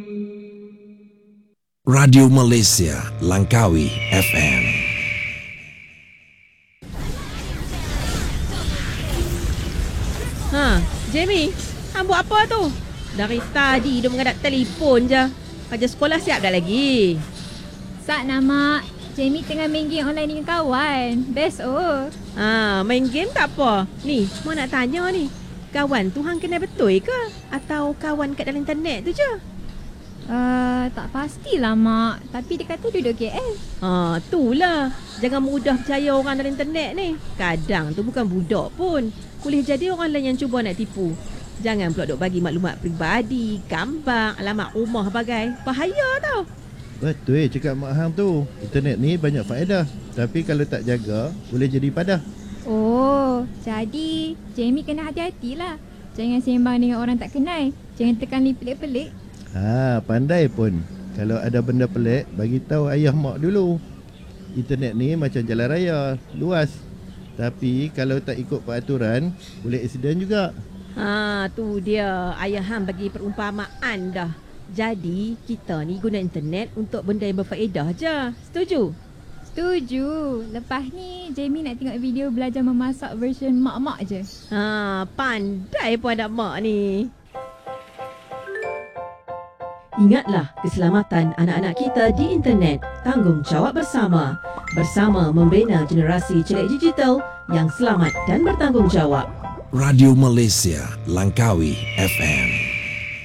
Radio Malaysia, Langkawi FM. Jamie, hang buat apa tu? Dari tadi dia mengadap telefon je. Kerja sekolah siap dah lagi? Sak nama Jamie tengah main game online dengan kawan. Best Main game tak apa. Ni, mau nak tanya ni. Kawan tu hang kenal betul ke? Atau kawan kat dalam internet tu je? Tak pastilah mak. Tapi dia kata duduk KL. Itulah. Jangan mudah percaya orang dalam internet ni. Kadang tu bukan budak pun. Boleh jadi orang lain yang cuba nak tipu. Jangan pula duk bagi maklumat peribadi, gambar, alamat rumah bagai. Bahaya tau. Betul cakap Mak Hang tu. Internet ni banyak faedah. Tapi kalau tak jaga, boleh jadi padah. Oh, jadi Jamie kena hati-hatilah. Jangan sembang dengan orang tak kenal. Jangan tekan link pelik-pelik. Pandai pun. Kalau ada benda pelik, bagi tahu ayah mak dulu. Internet ni macam jalan raya, luas. Tapi kalau tak ikut peraturan, boleh aksiden juga. Tu dia. Ayah hang bagi perumpamaan dah. Jadi, kita ni guna internet untuk benda yang berfaedah je. Setuju? Setuju. Lepas ni Jamie nak tengok video belajar memasak version mak-mak je. Pandai pun anak mak ni. Ingatlah, keselamatan anak-anak kita di internet. Tanggungjawab bersama. Bersama membina generasi celik digital yang selamat dan bertanggungjawab. Radio Malaysia, Langkawi FM.